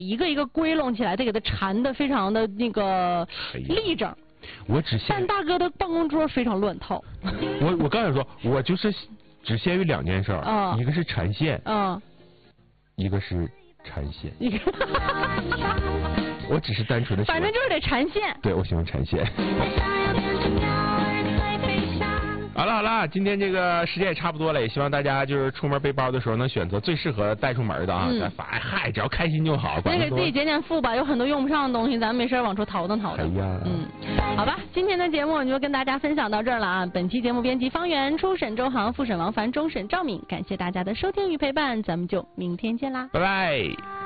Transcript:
一个一个归拢起来，得给它缠的非常的那个立整。但大哥的办公桌非常乱套。 我刚才说，我就是只限于2件事儿，一个是缠线，一个是缠线。我只是单纯的， 反正就是得缠线。 对，我喜欢缠线。好了，今天这个时间也差不多了，也希望大家就是出门背包的时候能选择最适合带出门的啊。只要开心就好。 那给自己减减负吧，有很多用不上的东西，咱们没事往出淘淘。 哎呀， 好吧，今天的节目我就跟大家分享到这儿了啊。本期节目编辑方圆，初审周航，复审王凡，终审赵敏，感谢大家的收听与陪伴，咱们就明天见啦， 拜拜。